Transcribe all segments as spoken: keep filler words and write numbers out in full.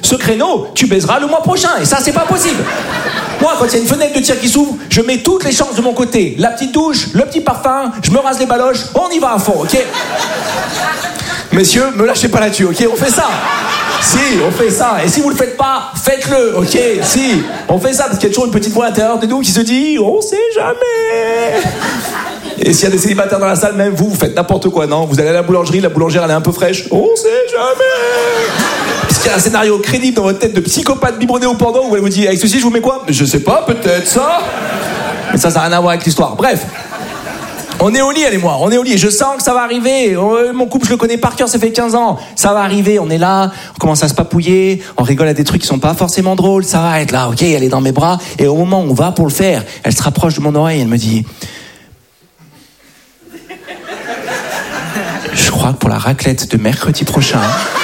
Ce créneau, tu baiseras le mois prochain. Et ça, c'est pas possible. Moi, quand il y a une fenêtre de tir qui s'ouvre, je mets toutes les chances de mon côté. La petite douche, le petit parfum, je me rase les baloches, on y va à fond, ok? Messieurs, me lâchez pas là-dessus, ok? On fait ça. Si, on fait ça. Et si vous le faites pas, faites-le, ok? Si, on fait ça, parce qu'il y a toujours une petite voix à l'intérieur de nous qui se dit « On sait jamais !» Et s'il y a des célibataires dans la salle, même vous, vous faites n'importe quoi, non? Vous allez à la boulangerie, la boulangère, elle est un peu fraîche. « On sait jamais !» Parce qu'il y a un scénario crédible dans votre tête de psychopathe biberonné au pendant où elle vous dit « Avec ceci, je vous mets quoi ?»« Je sais pas, peut-être ça. » Mais ça, ça n'a rien à voir avec l'histoire. Bref. On est au lit, elle et moi, on est au lit, et je sens que ça va arriver. Mon couple, je le connais par cœur, ça fait quinze ans. Ça va arriver, on est là, on commence à se papouiller, on rigole à des trucs qui sont pas forcément drôles, ça va être là, ok, elle est dans mes bras, et au moment où on va pour le faire, elle se rapproche de mon oreille, elle me dit « Je crois que pour la raclette de mercredi prochain,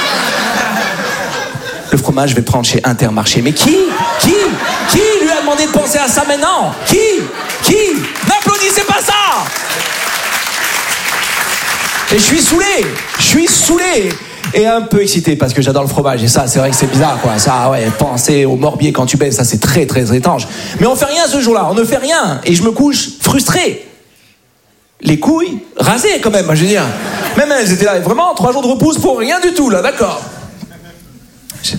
le fromage, je vais le prendre chez Intermarché. » Mais qui Qui Qui lui a demandé de penser à ça maintenant? Qui Qui N'applaudissez pas ça! Et je suis saoulé, je suis saoulé et un peu excité parce que j'adore le fromage et ça, c'est vrai que c'est bizarre quoi. Ça, ouais, penser au morbier quand tu baises, ça c'est très très étrange. Mais on fait rien ce jour-là, on ne fait rien et je me couche frustré. Les couilles rasées quand même, je veux dire. Même elles étaient là, vraiment trois jours de repousse pour rien du tout là, d'accord. Je...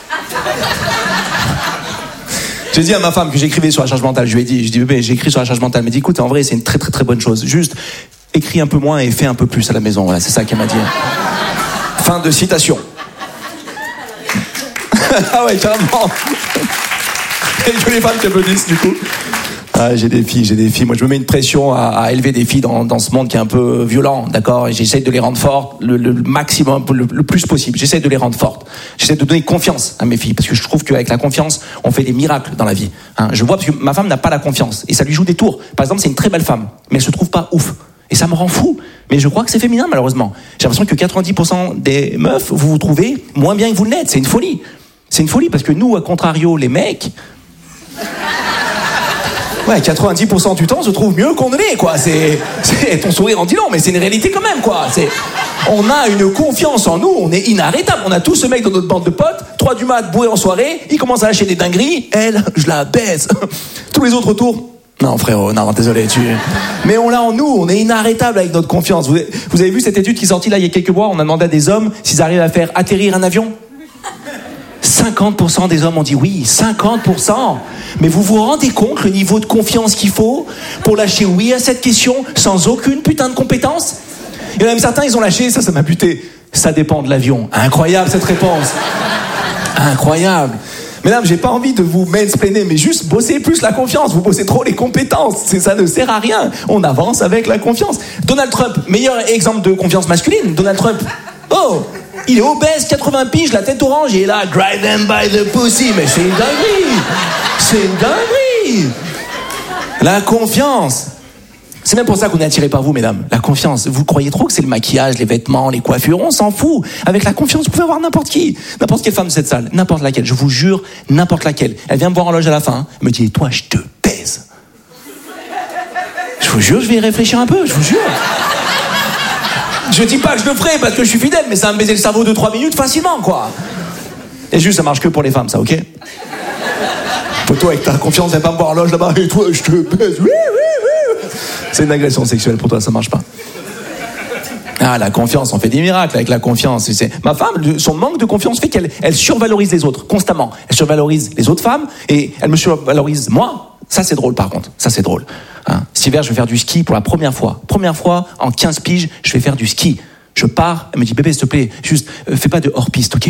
J'ai dit à ma femme que j'écrivais sur la charge mentale, je lui ai dit, je dis bébé, j'écris sur la charge mentale, elle m'a dit écoute, en vrai c'est une très très très bonne chose, juste écris un peu moins et fais un peu plus à la maison, voilà, c'est ça qu'elle m'a dit. Fin de citation. Ah ouais, carrément. Et je les femmes qui applaudissent du coup. Ah, j'ai des filles, j'ai des filles. Moi, je me mets une pression à, à élever des filles dans, dans ce monde qui est un peu violent, d'accord? Et j'essaie de les rendre fortes le, le maximum, le, le plus possible. J'essaie de les rendre fortes. J'essaie de donner confiance à mes filles parce que je trouve qu'avec la confiance, on fait des miracles dans la vie. Hein, je vois parce que ma femme n'a pas la confiance et ça lui joue des tours. Par exemple, c'est une très belle femme, mais elle se trouve pas ouf. Et ça me rend fou. Mais je crois que c'est féminin, malheureusement. J'ai l'impression que quatre-vingt-dix pour cent des meufs, vous vous trouvez moins bien que vous ne l'êtes. C'est une folie. C'est une folie parce que nous, à contrario, les mecs... Ouais, quatre-vingt-dix pour cent du temps, on se trouve mieux qu'on ne l'est, quoi. C'est, c'est ton sourire en dit long, mais c'est une réalité quand même, quoi. C'est, on a une confiance en nous, on est inarrêtable. On a tous ce mec dans notre bande de potes, trois du mat, bourré en soirée, il commence à lâcher des dingueries, elle, je la baise. Tous les autres autour, non frérot, non, désolé, tu... Mais on l'a en nous, on est inarrêtable avec notre confiance. Vous, vous avez vu cette étude qui est sortie là il y a quelques mois, on a demandé à des hommes s'ils arrivent à faire atterrir un avion. cinquante pour cent des hommes ont dit oui, cinquante pour cent. Mais vous vous rendez compte le niveau de confiance qu'il faut pour lâcher oui à cette question sans aucune putain de compétence? Il y en a même certains, ils ont lâché, ça, ça m'a buté. Ça dépend de l'avion. Incroyable cette réponse. Incroyable. Mesdames, j'ai pas envie de vous mansplainer, mais juste bossez plus la confiance. Vous bossez trop les compétences. C'est, ça ne sert à rien. On avance avec la confiance. Donald Trump, meilleur exemple de confiance masculine. Donald Trump. Oh, il est obèse, quatre-vingts piges, la tête orange, et il est là, grab them by the pussy. Mais c'est une dinguerie. C'est une dinguerie. La confiance. C'est même pour ça qu'on est attiré par vous, mesdames. La confiance. Vous croyez trop que c'est le maquillage, les vêtements, les coiffures? On s'en fout. Avec la confiance, vous pouvez avoir n'importe qui. N'importe quelle femme de cette salle. N'importe laquelle. Je vous jure, n'importe laquelle. Elle vient me voir en loge à la fin. Hein, me dit, et toi, je te baise. Je vous jure, je vais y réfléchir un peu. Je vous jure. Je dis pas que je le ferai parce que je suis fidèle, mais ça va me baiser le cerveau de trois minutes facilement, quoi. Et juste, ça marche que pour les femmes, ça, ok? Toi, avec ta confiance, viens pas me voir en loge là-bas. Et toi, je te baise. Oui, oui, oui. C'est une agression sexuelle pour toi, ça marche pas. Ah, la confiance, on fait des miracles avec la confiance. C'est... Ma femme, son manque de confiance fait qu'elle elle survalorise les autres constamment. Elle survalorise les autres femmes et elle me survalorise moi. Ça, c'est drôle, par contre. Ça, c'est drôle. Hein. Cet hiver, je vais faire du ski pour la première fois. Première fois, en quinze piges, je vais faire du ski. Je pars, elle me dit, bébé, s'il te plaît, juste, euh, fais pas de hors-piste, ok?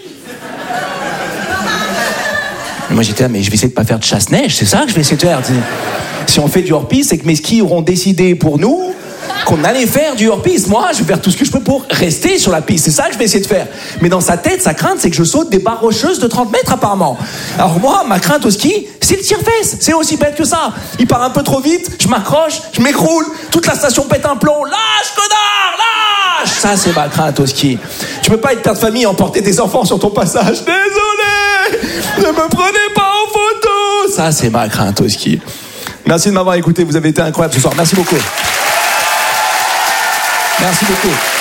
Et moi, j'étais là, mais je vais essayer de pas faire de chasse-neige, c'est ça que je vais essayer de faire. Si on fait du hors-piste, c'est que mes skis auront décidé pour nous qu'on allait faire du hors-piste. Moi, je vais faire tout ce que je peux pour rester sur la piste. C'est ça que je vais essayer de faire. Mais dans sa tête, sa crainte, c'est que je saute des barres rocheuses de trente mètres, apparemment. Alors moi, ma crainte au ski, c'est le tire-fesse. C'est aussi bête que ça. Il part un peu trop vite, je m'accroche, je m'écroule, toute la station pète un plomb. Lâche, connard, lâche! Ça, c'est ma crainte au ski. Tu peux pas être père de famille et emporter tes enfants sur ton passage. Désolé! Ne me prenez pas en photo! Ça, c'est ma crainte au ski. Merci de m'avoir écouté. Vous avez été incroyable ce soir. Merci beaucoup. Merci beaucoup.